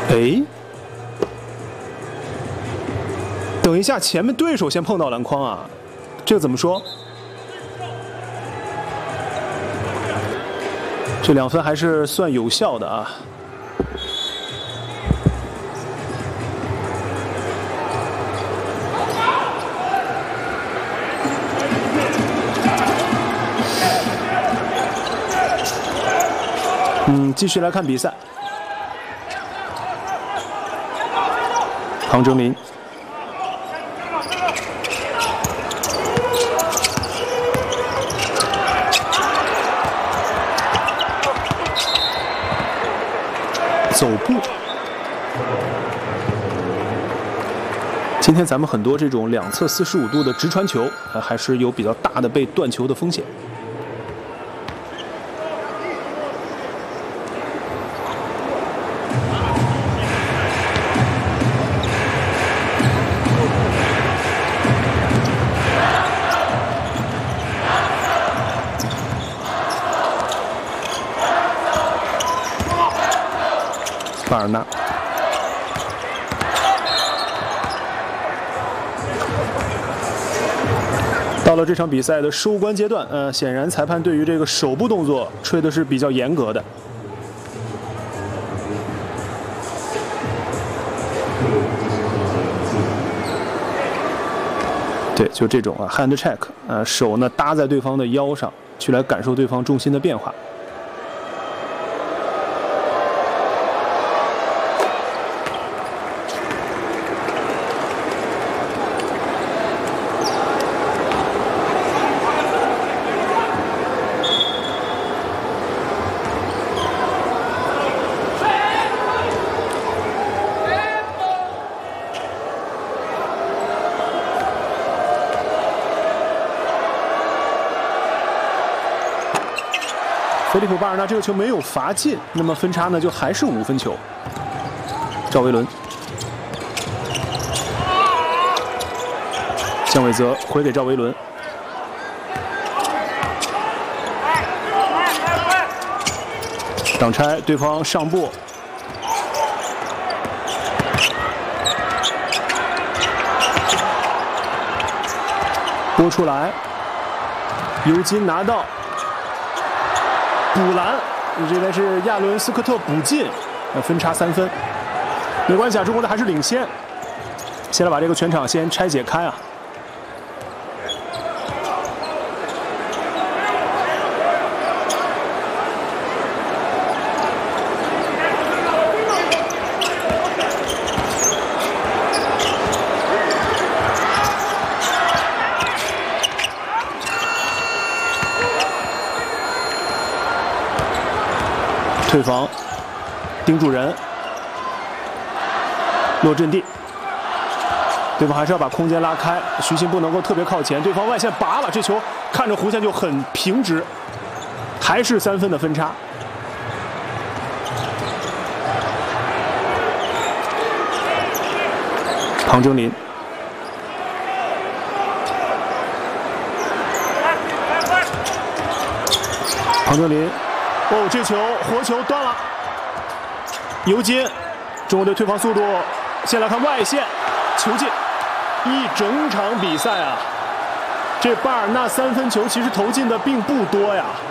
哎，等一下，前面对手先碰到篮筐啊，这个怎么说？这2分还是算有效的啊。继续来看比赛。庞征林，走步。今天咱们很多这种两侧45度的直传球，还是有比较大的被断球的风险。巴尔纳，到了这场比赛的收官阶段，显然裁判对于这个手部动作吹的是比较严格的。对，就这种啊 ，hand check， 手呢搭在对方的腰上，去来感受对方重心的变化。菲利普·巴尔纳这个球没有罚进，那么分差呢就还是5分球。赵维伦，向伟泽回给赵维伦，挡拆，对方上步，拨出来，尤金拿到。补篮，这边是亚伦斯科特补进，分差3分，没关系啊，中国队还是领先。先来把这个全场先拆解开啊。退防，盯住人，落阵地，对方还是要把空间拉开，徐昕不能够特别靠前，对方外线拔了，这球看着弧线就很平直，还是3分的分差。庞征林，庞征林。哦，这球活球断了，尤金，中国队退防速度，先来看外线，球进，一整场比赛啊，这巴尔纳3分球其实投进的并不多呀。